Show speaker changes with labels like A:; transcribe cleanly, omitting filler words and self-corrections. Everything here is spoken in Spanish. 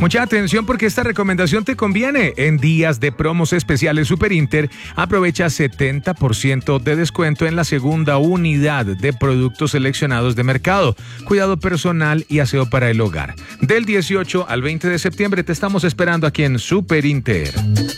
A: Mucha atención porque esta recomendación te conviene. En días de promos especiales Superinter, aprovecha 70% de descuento en la segunda unidad de productos seleccionados de mercado, cuidado personal y aseo para el hogar. Del 18 al 20 de septiembre te estamos esperando aquí en Superinter.